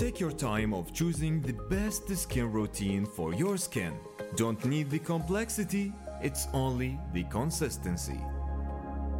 Take your time of choosing the best skin routine for your skin. Don't need the complexity, it's only the consistency.